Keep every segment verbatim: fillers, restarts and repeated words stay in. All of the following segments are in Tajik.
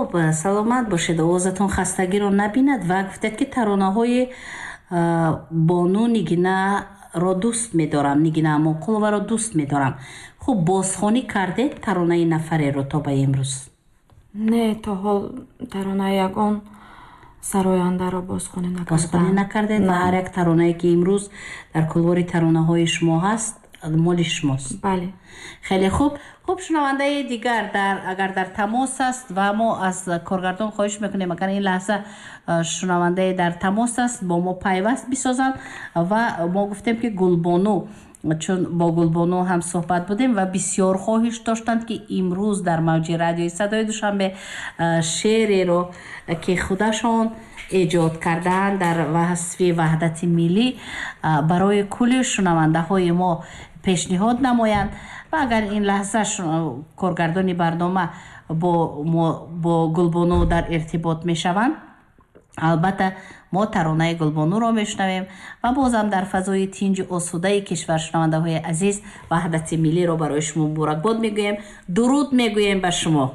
خب سلامت باشید، اوضاعتون خستگی رو نبیند و گفتید که ترانه‌های بانو نگینه رو دوست می‌دارم، نگینه موقولова رو دوست می‌دارم. خب بازخوانی کردید ترانه نفره رو تا به امروز؟ نه، تا حال ترانه یگان سراینده رو بازخوانی نکردم. بازخوانی نکردید و هر یک ترانه‌ای که امروز در کلوار ترانه‌های شما هست مال شماست؟ بله. خیلی خوب. خب شنونده دیگر در اگر در تماس است و ما از کارگردان خواهش میکنیم اگر این لحظه شنونده در تماس است با ما پیوست بسازند و ما گفتیم که گلبانو، چون با گلبانو هم صحبت بودیم و بسیار خواهش داشتند که امروز در موج رادیوی صدای دوشنبه شعری رو که خودشان ایجاد کردن در وصف وحدت ملی برای کل شنونده های ما پیشنهاد نمایند و اگر این لحظه کارگردانی برنامه با, با گلبانو در ارتباط می شوند، البته ما ترانه گلبانو را میشنویم و بازم در فضای تینج آسوده کشور شنونده های عزیز وحدت ملی را برای شما مبارکباد میگویم، درود میگویم به شما.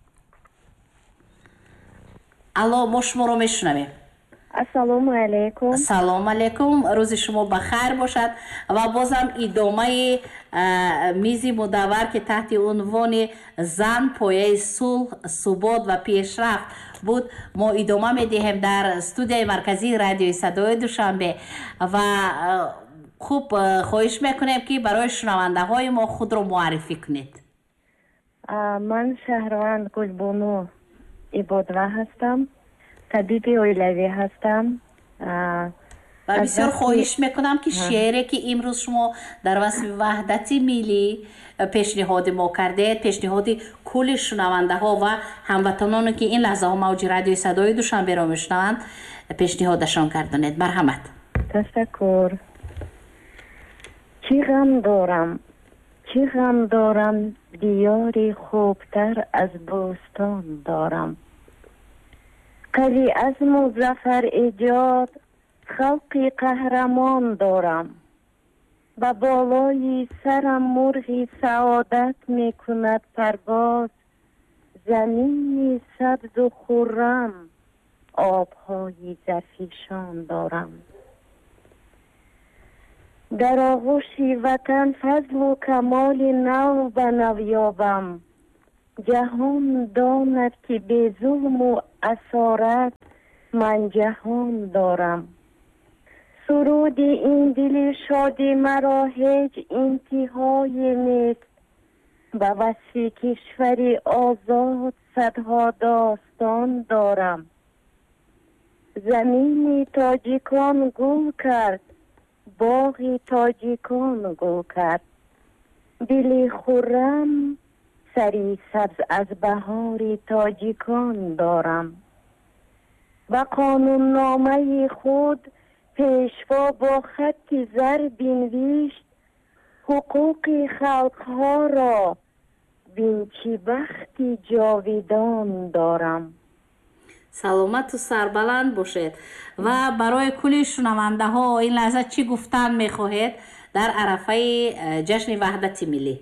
الو، ما شما را میشنویم. السلام علیکم. سلام علیکم، روز شما بخیر باشد و بازم ادامه میزی مدور که تحت عنوان زن پایه صلح، ثبات و پیشرفت بود ما ادامه میدهیم در استودیوی مرکزی رادیوی صدای دوشنبه و خوب خواهش میکنیم که برای شنونده های ما خود را معرفی کنید. من شهروند گلبانو عبادوه هستم، طبیب اویلوی هستم و بسیار خواهش میکنم که شعری که امروز شما در وصف وحدت ملی پیشنهاد ما کردید، پیشنهاد کل شنونده ها و هموطنانی که این لحظه ها موج رادیوی صدای دوشنبه را میشنوند پیشنهادشان کردید. مرحمت. تشکر. چی غم دارم، چی غم دارم، دیاری خوبتر از بوستان دارم. قلی از مظفر ایجاد خلقی قهرمان دارم. با بالای سرم مرغی سعادت می کند پرواز، زمینی سبز و خرم آبهای زرفیشان دارم. در آغوش وطن فضل و کمال نو به نو یابم. جهان داند که به ظلم و اسارت من جهان دارم. سرود این دل شادی مرا هیچ انتهای نیست. به وصف کشوری آزاد صدها داستان دارم. زمین تاجیکان گل کرد، باغ تاجیکان گل کرد. دل خرم سری سبز از بهار تاجیکان دارم. و قانون نامه خود پیشوا با خط زر بنوشت، حقوق خلقها را بین چه بختی جاویدان دارم. سلامت و سربلند باشید و برای کل شنونده ها این لحظه چی گفتن میخواهید در عرفه جشن وحدت ملی؟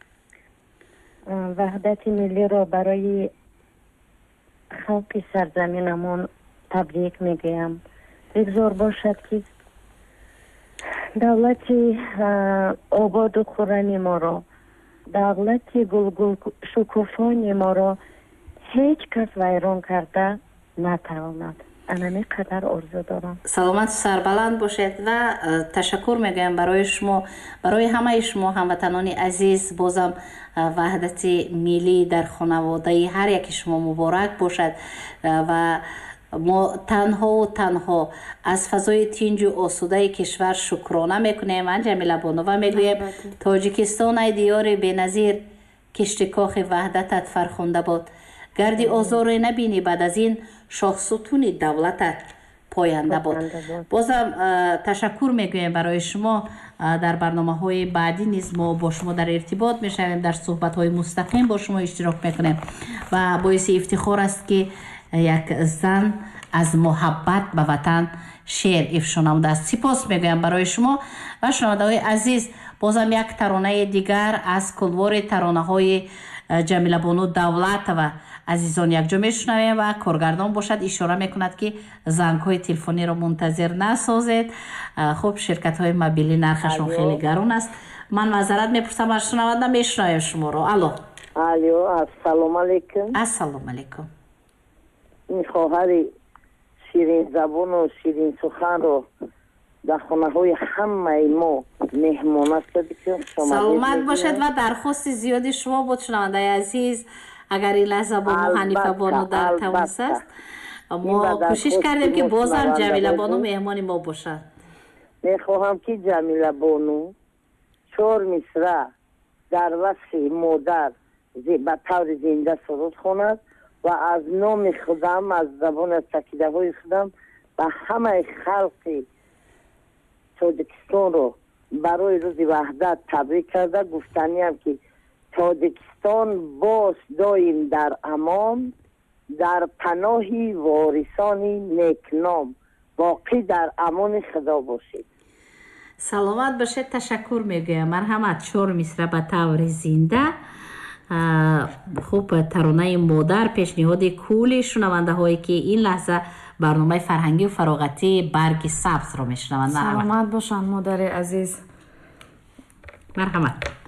وحدت ملی را برای خلق سرزمینمون تبریک میگویم. بگذار باشد که دولت آباد و خرمی ما را، دولت گلگل شکوفان ما را هیچ کس ویران کرده نتواند. انمی قدر آرزو دارم. سلامت سربلند باشید و تشکر میگم برای شما، برای همه شما هموطنان عزیز. بازم وحدت ملی در خانواده هر یک شما مبارک باشد و ما تنها و تنها از فضای تینج و آسوده کشور شکرانه میکنیم. من جمیله بانوه میگویم تاجیکستان ای دیار بی‌نظیر، کشتکاخ وحدتت فرخنده باد. گردی آزار نبینی بعد از این شاه ستون دولتت پاینده باد. بازم تشکر میگویم برای شما. در برنامه های بعدی نیز ما با شما در ارتباط میشویم، در صحبت های مستقیم با شما اشتراک میکنیم و باعث افتخار است که یک زن از محبت به وطن شعر افشا نموده است. سپاس میگویم برای شما و شنونده های عزیز. بازم یک ترانه دیگر از کلوار ترانه های ҷамилабону давлатова азизон якҷо мешунавем ва коргардон бошад ишора мекунад ки зангҳои телефониро мунтазир насозед. хуб ширкатҳои мобилӣ нархашон хеле гарон аст. ман мазарат мепурсам аз шунаванда мешунавем шуморо. алло алло ассалому алайкум. ассалому алайкум. ин хоҳари ширинзабону ширинсуханро дар хонаҳои ҳамаи мо меҳмон аст. саломат бошед ва дархости зиёди шумо буд шунавандаи азиз. агар ин лаҳза бо мо ҳанифа бону дар тамос аст, мо кӯшиш кардем ки бозам ҷамила бону меҳмони мо бошад. мехоҳам ки ҷамила бону чор мисра дар васфи модар ба таври зинда суруд хонад ва аз номи худам, аз забони аз чакидаҳои худам ба ҳамаи халқи тоҷикистонро барои рӯзи ваҳдат табрик карда гуфтаниам ки тоҷикистон бош доим дар амон, дар паноҳи ворисони некном, боқӣ дар амони худо бошед. саломат бошед. ташаккур мегӯям. марҳамат. чор мисра ба таври зинда. хуб таронаи модар пешниҳоди кӯли шунавандаҳое ки ин лаҳза барномаи фарҳангию фароғатии барги сабзро мешунаванд. саломат бошанд модари азиз. марҳамат.